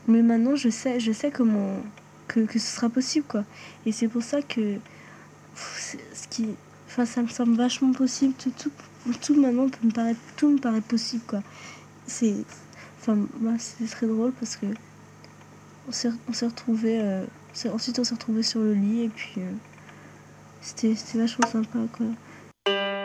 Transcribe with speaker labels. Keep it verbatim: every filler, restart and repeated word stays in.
Speaker 1: mais maintenant je sais, je sais comment que, que ce sera possible quoi. Et c'est pour ça que pff, ce qui, enfin ça me semble vachement possible. Tout, tout, tout maintenant peut me paraître, tout me paraît possible quoi. C'est, enfin moi c'était très drôle parce que on s'est, on s'est retrouvés, euh, ensuite on s'est retrouvés sur le lit et puis euh, c'était, c'était vachement sympa quoi.